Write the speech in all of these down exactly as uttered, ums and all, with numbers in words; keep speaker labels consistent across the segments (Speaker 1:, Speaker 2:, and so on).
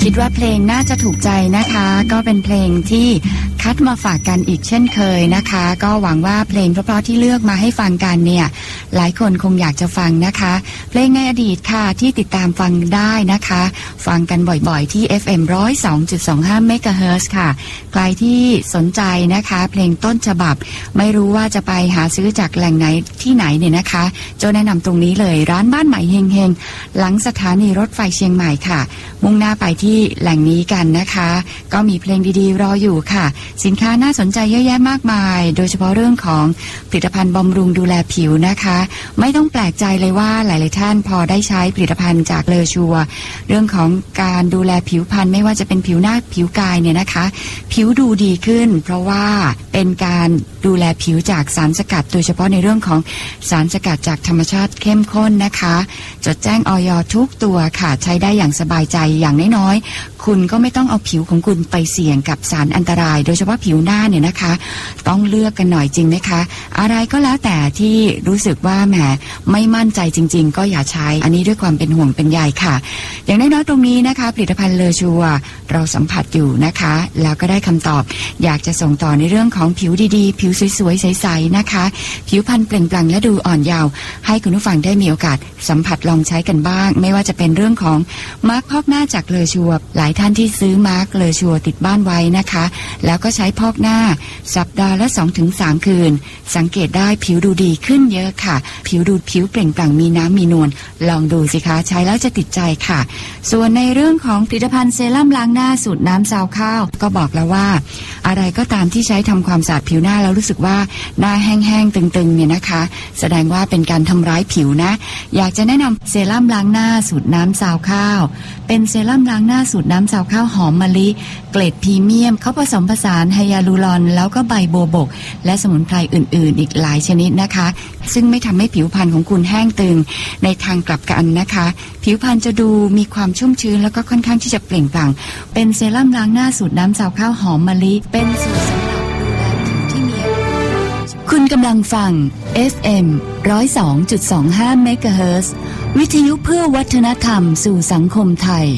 Speaker 1: คิดว่าเพลงน่าจะถูกใจนะคะก็เป็นเพลงที่คัดมาฝากกันอีกเช่นเคยนะคะก็หวังว่าเพลงเพราะๆที่เลือกมาให้ฟังกันเนี่ยหลายคนคงอยากจะฟังนะคะเพลงในอดีตค่ะที่ติดตามฟังได้นะคะฟังกันบ่อยๆที่ เอฟ เอ็ม หนึ่งร้อยสองจุดสองห้า เมกะเฮิรตซ์ค่ะใครที่สนใจนะคะเพลงต้นฉบับไม่รู้ว่าจะไปหาซื้อจากแหล่งไหนที่ไหนเนี่ยนะคะโจแนะนำตรงนี้เลยร้านบ้านใหม่เฮงเฮงหลังสถานีรถไฟเชียงใหม่ค่ะมุ่งหน้าไปที่แหล่งนี้กันนะคะก็มีเพลงดีๆรออยู่ค่ะสินค้าน่าสนใจเยอะแยะมากมายโดยเฉพาะเรื่องของผลิตภัณฑ์บำรุงดูแลผิวนะคะไม่ต้องแปลกใจเลยว่าหลายๆท่านพอได้ใช้ผลิตภัณฑ์จากเลอชัวเรื่องของการดูแลผิวพรรณไม่ว่าจะเป็นผิวหน้าผิวกายเนี่ยนะคะผิวดูดีขึ้นเพราะว่าเป็นการดูแลผิวจากสารสกัดโดยเฉพาะในเรื่องของสารสกัดจากธรรมชาติเข้มข้นนะคะจดแจ้งอย.ทุกตัวค่ะใช้ได้อย่างสบายใจอย่างน้อยๆคุณก็ไม่ต้องเอาผิวของคุณไปเสี่ยงกับสารอันตรายโดยเฉพาะผิวหน้าเนี่ยนะคะต้องเลือกกันหน่อยจริงไหมคะอะไรก็แล้วแต่ที่รู้สึกว่าแหมไม่มั่นใจจริงๆก็อย่าใช้อันนี้ด้วยความเป็นห่วงเป็นใยค่ะอย่างน้อยๆตรงนี้นะคะผลิตภัณฑ์เลอชัวเราสัมผัสอยู่นะคะแล้วก็ได้คำตอบอยากจะส่งต่อในเรื่องของผิวดีๆผิวสวยๆใสๆนะคะผิวพรรณเปล่งปลั่งและดูอ่อนเยาว์ให้คุณผู้ฟังได้มีโอกาสสัมผัสลองใช้กันบ้างไม่ว่าจะเป็นเรื่องของมาร์คพอกหน้าจากเลอชัวหลายท่านที่ซื้อมาร์คเลอชัวติดบ้านไว้นะคะแล้วก็ใช้พอกหน้าสัปดาห์ละ สองถึงสาม คืนสังเกตได้ผิวดูดีขึ้นเยอะค่ะผิวดูผิวเปล่งปลั่งมีน้ำมีนวลลองดูสิคะใช้แล้วจะติดใจค่ะส่วนในเรื่องของผลิตภัณฑ์เซรั่มล้างหน้าสูตรน้ำซาวข้าวก็บอกแล้วว่าอะไรก็ตามที่ใช้ทำความสะอาดผิวหน้าแล้วรู้สึกว่าหน้าแห้งๆตึงๆเนี่ยนะคะแสดงว่าเป็นการทำร้ายผิวนะอยากจะแนะนำเซรั่มล้างหน้าสูตรน้ำซาวข้าวเป็นเซรั่มล้างหน้าสูตรน้ำซาวข้าวหอมมะลิเกรดพรีเมียมเขาผสมผสานไฮยาลูรอนแล้วก็ใบโบวบกและสมุนไพรอื่นๆอีกหลายชนิดนะคะซึ่งไม่ทำให้ผิวพรรณของคุณแห้งตึงในทางกลับกันนะคะผิวพรรณจะดูมีความชุ่มชื้นแล้วก็ค่อนข้างที่จะเปล่งปลั่งเป็นเซรั่มล้างหน้าสูตรน้ำซาวข้าวหอมมะลิเป็นสูตรสำหรับดูแลผิวที่มีคุณกำลังฟัง เอฟ เอ็ม หนึ่งร้อยสองจุดสองห้า เมกะเฮิรตซ์วิทยุเพื่อวัฒนธรรมสู่สังคมไทย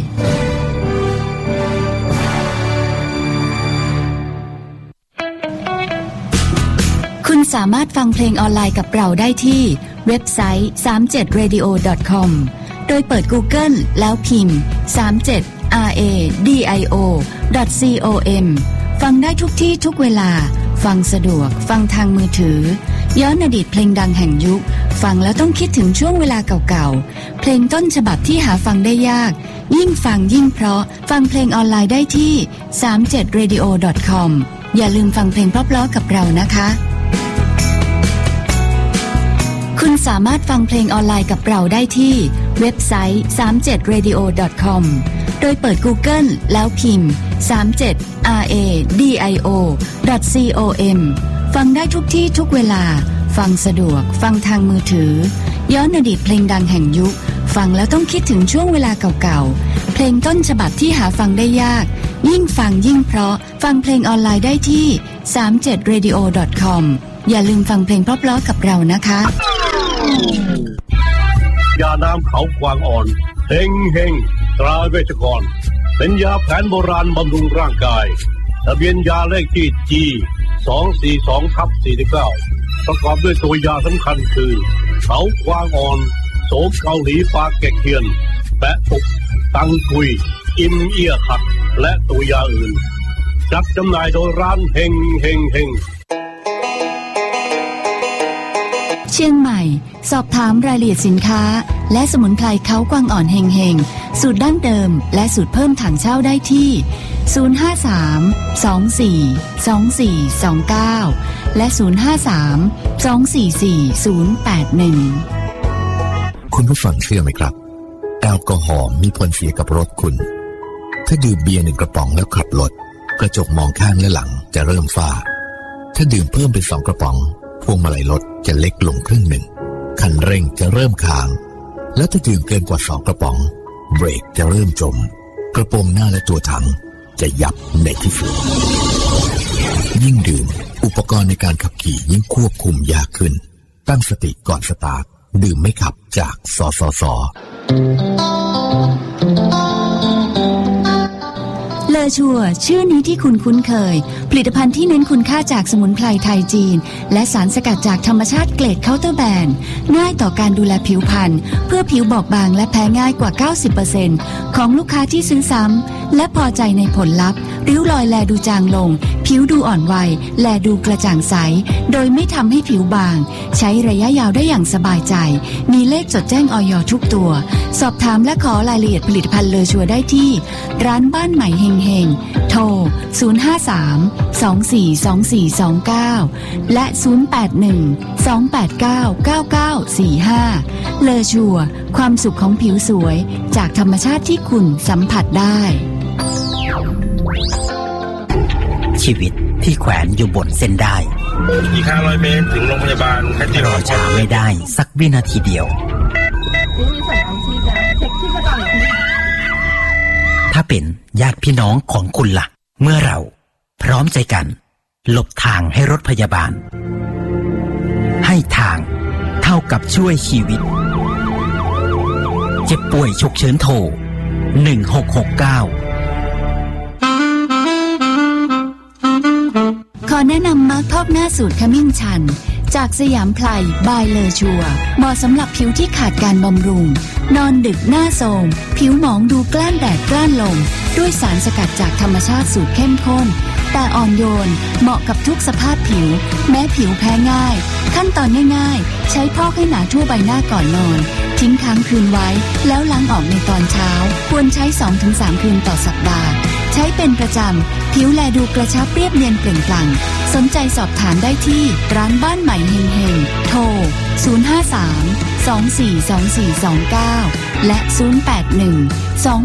Speaker 1: คุณสามารถฟังเพลงออนไลน์กับเราได้ที่เว็บไซต์ สามสิบเจ็ด เรดิโอ ดอท คอม โดยเปิด Google แล้วพิมพ์ สามสิบเจ็ด อาร์ เอ ดี ไอ โอ ดอท ซี โอ เอ็ม ฟังได้ทุกที่ทุกเวลาฟังสะดวกฟังทางมือถือย้อนอดีตเพลงดังแห่งยุคฟังแล้วต้องคิดถึงช่วงเวลาเก่าๆเพลงต้นฉบับที่หาฟังได้ยากยิ่งฟังยิ่งเพราะฟังเพลงออนไลน์ได้ที่ สามสิบเจ็ด เรดิโอ ดอท คอม อย่าลืมฟังเพลงเพราะๆกับเรานะคะคุณสามารถฟังเพลงออนไลน์กับเราได้ที่เว็บไซต์ สามสิบเจ็ด เรดิโอ ดอท คอม โดยเปิด Google แล้วพิมพ์ สามสิบเจ็ด อาร์ เอ ดี ไอ โอ ดอท ซี โอ เอ็ม ฟังได้ทุกที่ทุกเวลาฟังสะดวกฟังทางมือถือย้อนอดีตเพลงดังแห่งยุคฟังแล้วต้องคิดถึงช่วงเวลาเก่าๆเพลงต้นฉบับที่หาฟังได้ยากยิ่งฟังยิ่งเพราะฟังเพลงออนไลน์ได้ที่ สามสิบเจ็ด เรดิโอ ดอท คอม อย่าลืมฟังเพลงเพราะๆกับเรานะคะ
Speaker 2: ยาน้ำเขากวางอ่อนเฮงเฮงตราเวชกรเป็นยาแผนโบราณบำรุงร่างกายทะเบียนยาเลขที่ จี สองสี่สอง ทับ สี่สิบเก้า ประกอบด้วยตัวยาสำคัญคือเขากวางอ่อนโสมเกาหลีปลาแกะเคียนแปะปุกตังกุยอิมเอียขัดและตัวยาอื่นจัดจำหน่ายโดยร้านเฮงเฮงเฮง
Speaker 1: เชียงใหม่สอบถามรายละเอียดสินค้าและสมุนไพรเขากวางอ่อนเฮงเฮงสูตรดั้งเดิมและสูตรเพิ่มถังเช่าได้ที่ศูนย์ ห้า สาม สอง สี่ สอง สี่ สอง เก้าและศูนย์ ห้า สาม สอง สี่ สี่ ศูนย์ แปด หนึ่ง
Speaker 3: คุณผู้ฟังเชื่อไหมครับแอลกอฮอล์มีผลเสียกับรถคุณถ้าดื่มเบียร์หนึ่งกระป๋องแล้วขับรถกระจกมองข้างและหลังจะเริ่มฝ้าถ้าดื่มเพิ่มเป็นสองกระป๋องพวงมาลัยรถจะเล็กลงครึ่งหนึ่งคันเร่งจะเริ่มค้างแล้วถ้าดื่มเกินกว่าสองกระป๋องเบรกจะเริ่มจมกระโปรงหน้าและตัวถังจะยับในที่สุดยิ่งดื่มอุปกรณ์ในการขับขี่ยิ่งควบคุมยากขึ้นตั้งสติก่อนสตาร์ทดื่มไม่ขับจากสสส
Speaker 1: ชัวชื่อนี้ที่คุณคุ้นเคยผลิตภัณฑ์ที่เน้นคุณค่าจากสมุนไพรไทยจีนและสารสกัดจากธรรมชาติเกรดเคาน์เตอร์แบนง่ายต่อการดูแลผิวพรรณเพื่อผิวบอบบางและแพ้ง่ายกว่า เก้าสิบเปอร์เซ็นต์ ของลูกค้าที่ซื้อซ้ำและพอใจในผลลัพธ์ริ้วรอยแลดูจางลงผิวดูอ่อนวัยแลดูกระจ่างใสโดยไม่ทำให้ผิวบางใช้ระยะยาวได้อย่างสบายใจมีเลขจดแจ้งอย.ทุกตัวสอบถามและขอรายละเอียดผลิตภัณฑ์เลอชัวได้ที่ร้านบ้านใหม่เฮงเฮงโทรศูนย์ ห้า สาม สอง สี่ สอง สี่ สอง เก้าและศูนย์ แปด หนึ่ง สอง แปด เก้า เก้า เก้า สี่ ห้าเลอชัวความสุขของผิวสวยจากธรรมชาติที่คุณสัมผัสได้
Speaker 4: ชีวิตที่แขวนอยู่บนเส้นได้
Speaker 2: อีกห้าร้อยเมตรถึงโรงพยาบาล
Speaker 4: รอช้าไม่ได้สักวินาทีเดียวถ้าเป็นญาติพี่น้องของคุณล่ะเมื่อเราพร้อมใจกันหลบทางให้รถพยาบาลให้ทางเท่ากับช่วยชีวิตเจ็บป่วยฉุกเฉินโทรหนึ่ง หก หก เก้า
Speaker 1: ขอแนะนำมาร์คพอกหน้าสูตรขมิ้นชันจากสยามไพรบายเลอชัวเหมาะสำหรับผิวที่ขาดการบำรุงนอนดึกหน้าโทรมผิวหมองดูกล้านแดดกล้านลมด้วยสารสกัดจากธรรมชาติสูตรเข้มข้นแต่อ่อนโยนเหมาะกับทุกสภาพผิวแม้ผิวแพ้ง่ายขั้นตอนง่ายๆใช้พอกให้หนาทั่วใบหน้าก่อนนอนทิ้งค้างคืนไว้แล้วล้างออกในตอนเช้าควรใช้ สองถึงสาม คืนต่อสัปดาห์ใช้เป็นประจำผิวแลดูกระชับเรียบเนียนเปล่งปลั่งสนใจสอบถามได้ที่ร้านบ้านใหม่เฮงเฮงโทรศูนย์ ห้า สาม สอง สี่ สอง สี่ สอง เก้าและศูนย์ แปด หนึ่ง สอง